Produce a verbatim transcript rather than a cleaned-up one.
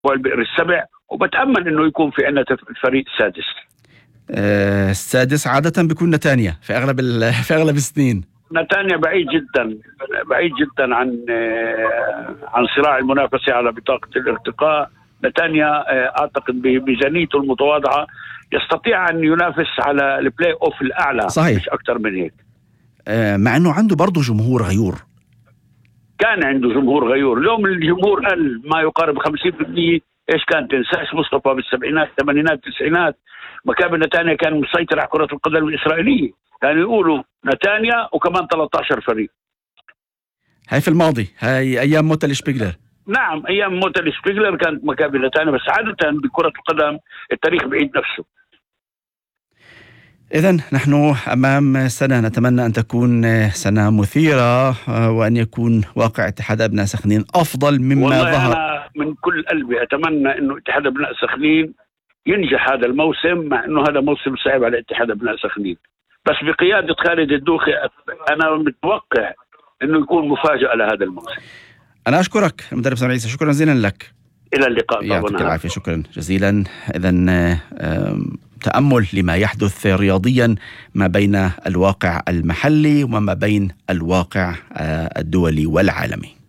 والبئر السبع، وبتأمل انه يكون في عندنا الفريق السادس. أه السادس عادة بيكون نتانيا في اغلب في اغلب السنين. نتانيا بعيد جدا بعيد جدا عن عن صراع المنافسة على بطاقة الارتقاء. نتانيا اعتقد بميزانيته المتواضعة يستطيع ان ينافس على البلاي اوف الاعلى. صحيح. مش اكثر من هيك. أه مع انه عنده برضه جمهور غيور. كان عنده جمهور غيور، اليوم الجمهور قل ما يقارب خمسين بالمئة. ايش كان تنساش مصطفى بالسبعينات الثمانينات التسعينات مكابي نتانيا كان مسيطر على كرة القدم الإسرائيلية، كانوا يقولوا نتانيا وكمان ثلاثة عشر فريق. هاي في الماضي، هاي أيام موتل شبيغلر. نعم أيام موتل شبيغلر كانت مكابي نتانيا، بس عادة بكرة القدم التاريخ بعيد نفسه. إذن نحن أمام سنة نتمنى أن تكون سنة مثيرة وأن يكون واقع اتحاد أبناء سخنين أفضل مما والله ظهر. أنا من كل قلبي أتمنى أنه اتحاد أبناء سخنين ينجح هذا الموسم، مع أنه هذا موسم صعب على اتحاد أبناء سخنين، بس بقيادة خالد الدوخي أنا متوقع أنه يكون مفاجأة لهذا الموسم. أنا أشكرك المدرب سامر عيسى، شكرا جزيلا لك. إلى اللقاء. يعطيك العافية، شكرا جزيلا. إذن تأمل لما يحدث رياضيا ما بين الواقع المحلي وما بين الواقع الدولي والعالمي.